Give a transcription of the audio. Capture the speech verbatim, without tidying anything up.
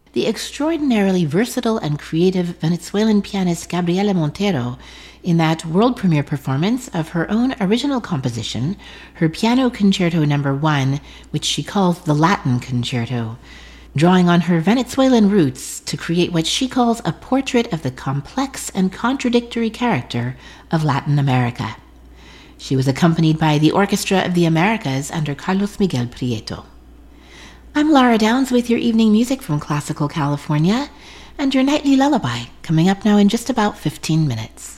The extraordinarily versatile and creative Venezuelan pianist Gabriela Montero in that world premiere performance of her own original composition, her Piano Concerto Number One, which she calls the Latin Concerto, drawing on her Venezuelan roots to create what she calls a portrait of the complex and contradictory character of Latin America. She was accompanied by the Orchestra of the Americas under Carlos Miguel Prieto. I'm Lara Downs with your evening music from Classical California and your nightly lullaby, coming up now in just about fifteen minutes.